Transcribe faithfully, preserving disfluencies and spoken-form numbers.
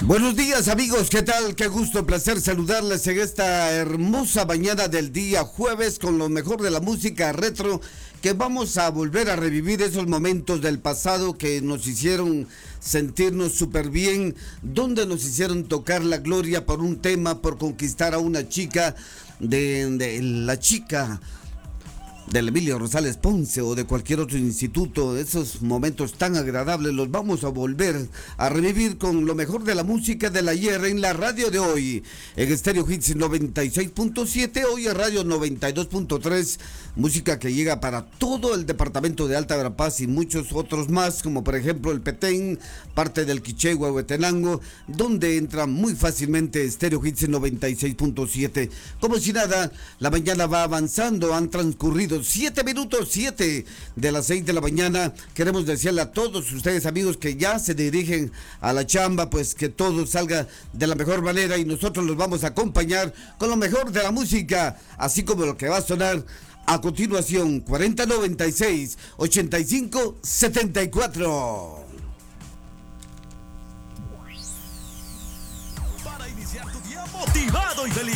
Buenos días amigos, ¿qué tal? Qué gusto, placer saludarles en esta hermosa mañana del día jueves con lo mejor de la música retro, que vamos a volver a revivir esos momentos del pasado que nos hicieron sentirnos súper bien, donde nos hicieron tocar la gloria por un tema, por conquistar a una chica, de, de la chica del Emilio Rosales Ponce o de cualquier otro instituto. Esos momentos tan agradables los vamos a volver a revivir con lo mejor de la música del ayer en la radio de hoy, en Estéreo Hits noventa y seis punto siete, hoy en Radio noventa y dos punto tres, música que llega para todo el departamento de Alta Verapaz y muchos otros más, como por ejemplo el Petén, parte del Quiché, Huehuetenango, donde entra muy fácilmente Estéreo Hits noventa y seis punto siete. Como si nada, la mañana va avanzando, han transcurrido siete minutos, siete de las seis de la mañana. Queremos decirle a todos ustedes amigos que ya se dirigen a la chamba, pues que todo salga de la mejor manera y nosotros los vamos a acompañar con lo mejor de la música, así como lo que va a sonar a continuación. Cuarenta noventa y seis ochenta y cinco setenta y cuatro. Para iniciar tu día motivado y feliz.